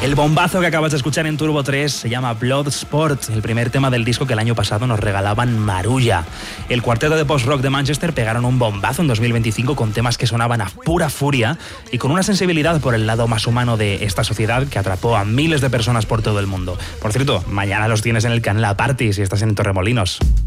El bombazo que acabas de escuchar en Turbo 3 se llama Bloodsport, el primer tema del disco que el año pasado nos regalaban Marulla. El cuarteto de post-rock de Manchester pegaron un bombazo en 2025 con temas que sonaban a pura furia y con una sensibilidad por el lado más humano de esta sociedad que atrapó a miles de personas por todo el mundo. Por cierto, mañana los tienes en el Canela Party si estás en Torremolinos.